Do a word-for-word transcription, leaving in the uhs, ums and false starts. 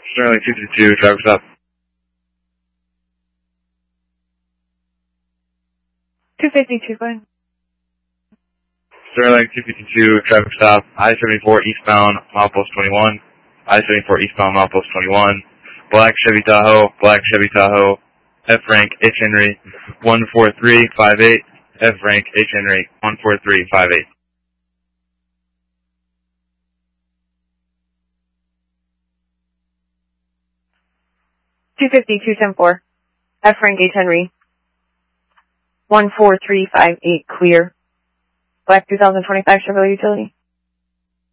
Sterling two two two, driver stop. two fifty-two, go ahead. Sterling two fifty-two, traffic stop, I seventy-four eastbound, milepost twenty-one. I seventy-four eastbound, milepost twenty-one. Black Chevy Tahoe, black Chevy Tahoe, F rank H Henry one four three five eight, F rank H Henry one four three five eight. two fifty, two ten four, F rank H Henry one four three five eight, clear. Black two thousand twenty-five Chevrolet Utility.